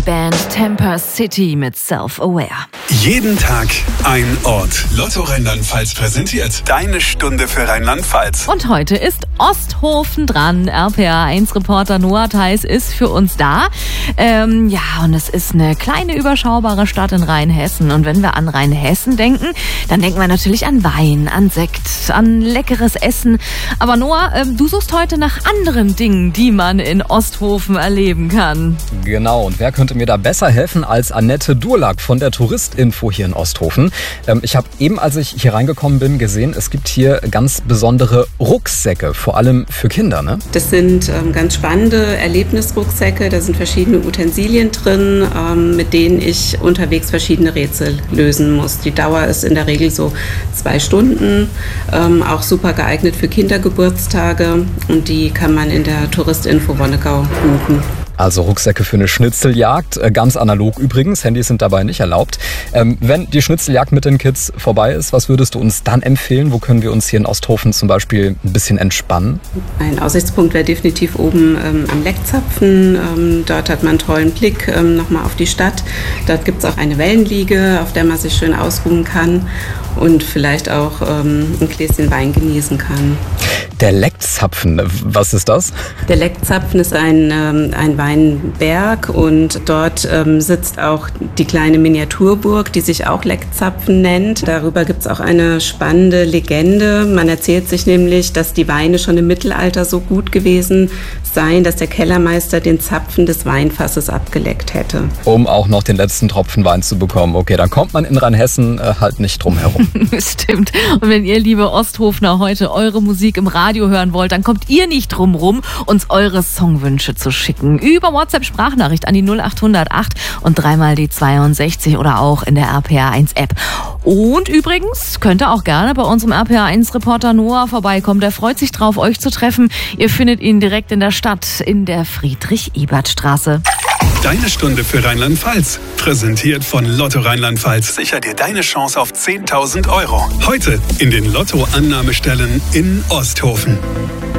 Band Temper City mit Self-Aware. Jeden Tag ein Ort. Lotto Rheinland-Pfalz präsentiert deine Stunde für Rheinland-Pfalz. Und heute ist Osthofen dran. RPA1-Reporter Noah Theis ist für uns da. Und es ist eine kleine, überschaubare Stadt in Rheinhessen. Und wenn wir an Rheinhessen denken, dann denken wir natürlich an Wein, an Sekt, an leckeres Essen. Aber Noah, du suchst heute nach anderen Dingen, die man in Osthofen erleben kann. Genau, und wer könnte mir da besser helfen als Annette Durlack von der Touristinfo hier in Osthofen. Ich habe eben, als ich hier reingekommen bin, gesehen, es gibt hier ganz besondere Rucksäcke, vor allem für Kinder, ne? Das sind ganz spannende Erlebnisrucksäcke, da sind verschiedene Utensilien drin, mit denen ich unterwegs verschiedene Rätsel lösen muss. Die Dauer ist in der Regel so 2 Stunden, auch super geeignet für Kindergeburtstage, und die kann man in der Touristinfo Wonnegau buchen. Also Rucksäcke für eine Schnitzeljagd, ganz analog übrigens, Handys sind dabei nicht erlaubt. Wenn die Schnitzeljagd mit den Kids vorbei ist, was würdest du uns dann empfehlen? Wo können wir uns hier in Osthofen zum Beispiel ein bisschen entspannen? Ein Aussichtspunkt wäre definitiv oben am Leckzapfen. Dort hat man einen tollen Blick nochmal auf die Stadt. Dort gibt es auch eine Wellenliege, auf der man sich schön ausruhen kann und vielleicht auch ein Gläschen Wein genießen kann. Der Leckzapfen, was ist das? Der Leckzapfen ist ein Weinberg, und dort sitzt auch die kleine Miniaturburg, die sich auch Leckzapfen nennt. Darüber gibt es auch eine spannende Legende. Man erzählt sich nämlich, dass die Weine schon im Mittelalter so gut gewesen seien, dass der Kellermeister den Zapfen des Weinfasses abgeleckt hätte. Um auch noch den letzten Tropfen Wein zu bekommen. Okay, dann kommt man in Rheinhessen halt nicht drum herum. Stimmt. Und wenn ihr, liebe Osthofner, heute eure Musik im Radio hören wollt, dann kommt ihr nicht drum rum, uns eure Songwünsche zu schicken. Über WhatsApp-Sprachnachricht an die 0808 und 3 die 62 oder auch in der RPA1-App. Und übrigens könnt ihr auch gerne bei unserem RPA1-Reporter Noah vorbeikommen. Der freut sich drauf, euch zu treffen. Ihr findet ihn direkt in der Stadt, in der Friedrich-Ebert-Straße. Deine Stunde für Rheinland-Pfalz. Präsentiert von Lotto Rheinland-Pfalz. Sicher dir deine Chance auf 10.000 €. Heute in den Lotto-Annahmestellen in Osthofen.